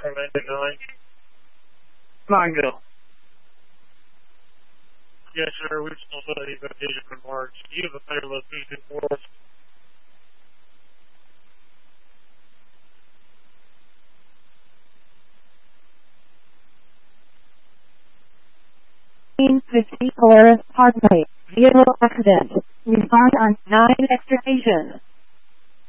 from Engine 9. 9 go. Yes, sir. We've still set a vacation for March. You have a better location for us. Polaris Parkway. Vehicle accident. Respond on 9 extra station.